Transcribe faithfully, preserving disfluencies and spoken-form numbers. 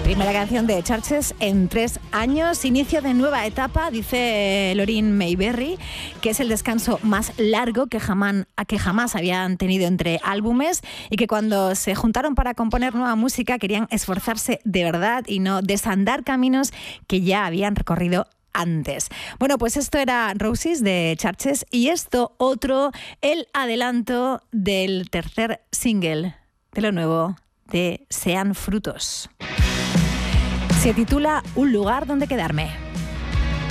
Primera canción de Churches en tres años, inicio de nueva etapa, dice Lorin Mayberry, que es el descanso más largo que jamás, que jamás habían tenido entre álbumes y que cuando se juntaron para componer nueva música querían esforzarse de verdad y no desandar caminos que ya habían recorrido antes. Bueno, pues esto era Roses de Churches y esto otro, el adelanto del tercer single de lo nuevo de Sean Frutos. Se titula Un lugar donde quedarme.